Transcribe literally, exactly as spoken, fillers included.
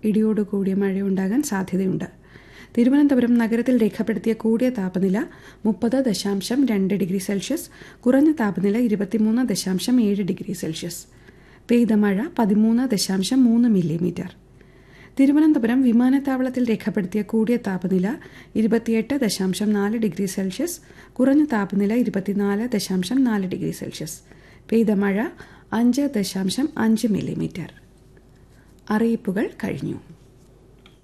ഇടിയോടുകൂടിയ മഴയുണ്ടാകാൻ സാധ്യതയുണ്ട്. തിരുവനന്തപുരം നഗരത്തിൽ രേഖപ്പെടുത്തിയ കൂടിയ താപനില മുപ്പത് ദശാംശം രണ്ട് ഡിഗ്രി സെൽഷ്യസ്, കുറഞ്ഞ താപനില ഇരുപത്തിമൂന്ന് ദശാംശം ഏഴ് ഡിഗ്രി സെൽഷ്യസ്. പെയ്ത മഴ പതിമൂന്ന് ദശാംശം മൂന്ന് മില്ലിമീറ്റർ. തിരുവനന്തപുരം വിമാനത്താവളത്തിൽ രേഖപ്പെടുത്തിയ കൂടിയ താപനില ഇരുപത്തിയെട്ട് ദശാംശം നാല് ഡിഗ്രി സെൽഷ്യസ്, കുറഞ്ഞ താപനില ഇരുപത്തിനാല് ദശാംശം നാല് ഡിഗ്രി സെൽഷ്യസ്. പെയ്ത മഴ അഞ്ച് ദശാംശം അഞ്ച് മില്ലിമീറ്റർ. അറിയിപ്പുകൾ കഴിഞ്ഞു.